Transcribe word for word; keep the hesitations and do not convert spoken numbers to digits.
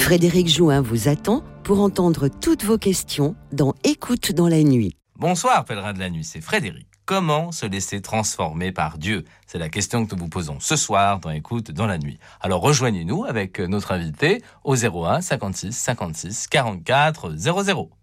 Frédéric Jouin vous attend pour entendre toutes vos questions dans Écoute dans la nuit. Bonsoir pèlerins de la nuit, c'est Frédéric. Comment se laisser transformer par Dieu ? C'est la question que nous vous posons ce soir dans Écoute dans la nuit. Alors rejoignez-nous avec notre invité au zéro un cinquante-six cinquante-six quarante-quatre zéro zéro.